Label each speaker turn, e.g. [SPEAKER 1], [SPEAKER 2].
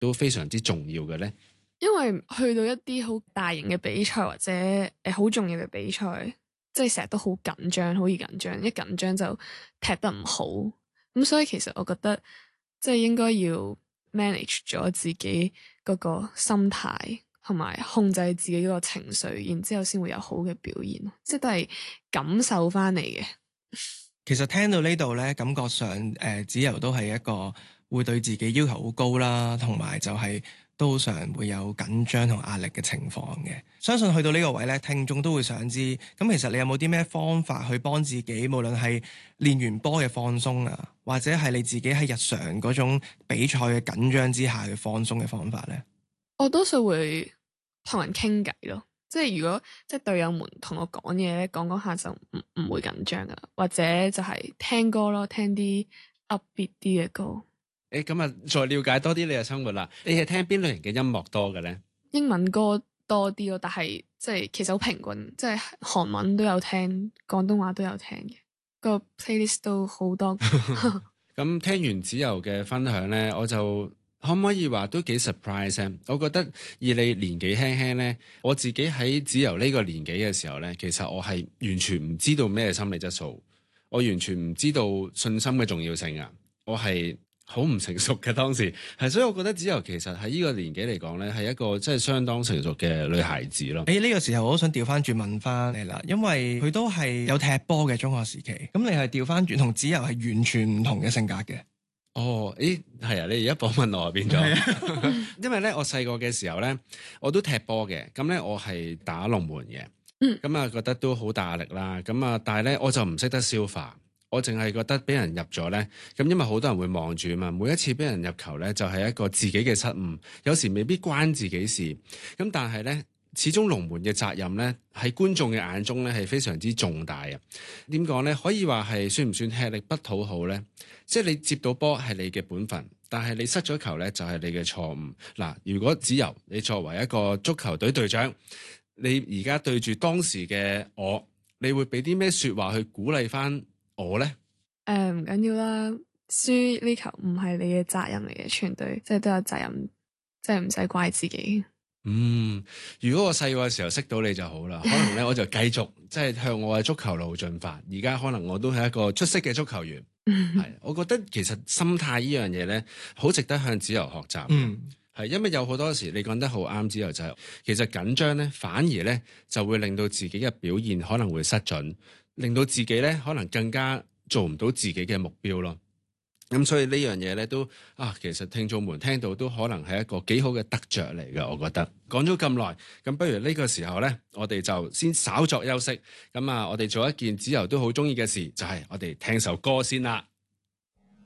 [SPEAKER 1] 都非常之重要嘅呢？
[SPEAKER 2] 因為去到一啲好大型嘅比賽或者好重要嘅比賽，即係成日都好緊張，好易緊張，一緊張就踢得唔好。咁所以其實我覺得即係應該要 manage 咗自己嗰個心態，同埋控制自己嗰個情緒，然之後先會有好嘅表現。即係都係感受翻嚟嘅。
[SPEAKER 3] 其實聽到呢度咧，感覺上子柔都係一個會對自己要求好高啦，同埋就係都常會有緊張同壓力嘅情況嘅。相信去到呢個位咧，聽眾都會想知，咁其實你有冇啲咩方法去幫自己，無論係練完波嘅放鬆啊，或者係你自己喺日常嗰種比賽嘅緊張之下嘅放鬆嘅方法咧？
[SPEAKER 2] 我多數會同人傾偈咯。即係如果即係隊友們同我講嘢咧，講講下就唔會緊張噶啦，或者就係聽歌咯，聽啲 upbeat 啲嘅歌。
[SPEAKER 1] 咁啊，再了解多啲你嘅生活啦。你係聽邊類型嘅音樂多嘅咧？
[SPEAKER 2] 英文歌多啲咯，但係即係其實好平均，即係韓文都有聽，廣東話都有聽嘅，個 playlist 都好多。
[SPEAKER 1] 咁聽完子柔嘅分享咧，我就可唔可以話都幾 surprise 啊？我覺得以你年紀輕輕咧，我自己喺子柔呢個年紀嘅時候咧，其實我係完全唔知道咩心理質素，我完全唔知道信心嘅重要性啊！我係好唔成熟嘅當時，係，所以我覺得子柔其實喺呢個年紀嚟講咧，係一個真係相當成熟嘅女孩子咯。
[SPEAKER 3] 呢個時候我都想調翻轉問翻你啦，因為佢都係有踢波嘅中學時期，咁你係調翻轉同子柔係完全唔同嘅性格嘅。
[SPEAKER 1] 哦，係啊！你而家訪問我變咗，因為咧我細個嘅時候咧，我都踢波嘅，咁咧我係打龍門嘅，咁啊覺得都好大壓力啦，咁啊但係咧我就唔識得消化，我淨係覺得俾人入咗咧，咁因為好多人會望住啊嘛，每一次俾人入球咧就係一個自己嘅失誤，有時未必關自己事，咁但係咧。始終龍門嘅責任咧，喺觀眾嘅眼中咧係非常之重大啊！點講咧？可以話係算唔算吃力不討好咧？即係你接到波係你嘅本分，但係你失咗球咧就係你嘅錯誤。嗱，如果子柔你作為一個足球隊隊長，你而家對住當時嘅我，你會俾啲咩說話去鼓勵翻我咧？
[SPEAKER 2] 唔緊要啦，輸呢球唔係你嘅責任嚟嘅，全隊即係都有責任，即係唔使怪自己。
[SPEAKER 1] 如果我細個嘅時候識到你就好啦，可能咧我就繼續即係向我嘅足球路進發。而家可能我都係一個出色嘅足球員。係，我覺得其實心態呢樣嘢咧，好值得向子柔學習。係，因為有好多時你講得好啱，子柔就係其實緊張咧，反而咧就會令到自己嘅表現可能會失準，令到自己咧可能更加做唔到自己嘅目標咯。咁所以呢樣嘢咧都其實聽眾們聽到都可能係一個幾好嘅得着嚟嘅，我覺得。講咗咁耐，咁不如呢個時候咧，我哋就先稍作休息。咁我哋做一件子柔都好中意嘅事，就係我哋聽首歌先啦。